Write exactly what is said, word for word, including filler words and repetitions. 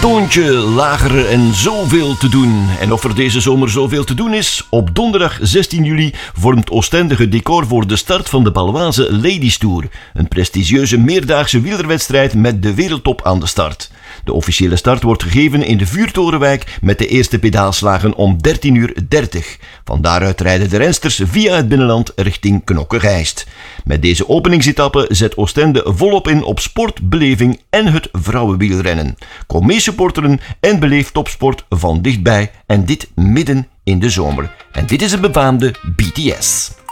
toontje lager en zoveel te doen. En of er deze zomer zoveel te doen is? Op donderdag zestien juli vormt Oostende het decor voor de start van de Baloise Ladies Tour. Een prestigieuze meerdaagse wielerwedstrijd met de wereldtop aan de start. De officiële start wordt gegeven in de Vuurtorenwijk met de eerste pedaalslagen om dertien uur dertig. Van daaruit rijden de rensters via het binnenland richting Knokke-Rijst. Met deze openingsetappe zet Oostende volop in op sport, beleving en het vrouwenwielrennen. Kom mee supporteren en beleef topsport van dichtbij en dit midden in de zomer. En dit is een befaamde B T S.